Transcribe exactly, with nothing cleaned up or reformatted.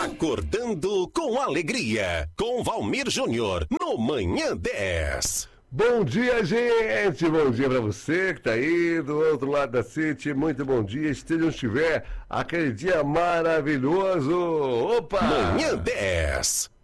Acordando com alegria, com Valmir Júnior, no Manhã dez. Bom dia, gente! Bom dia pra você que tá aí do outro lado da City. Muito bom dia, esteja onde estiver. Aquele dia maravilhoso. Opa! Manhã dez.